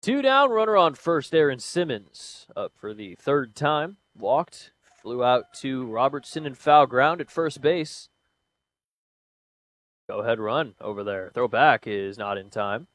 Two down, runner on first. Aaron Simmons up for the third time. Walked, flew out to Robertson and foul ground at first base. Go ahead run over there. Throw back is not in time.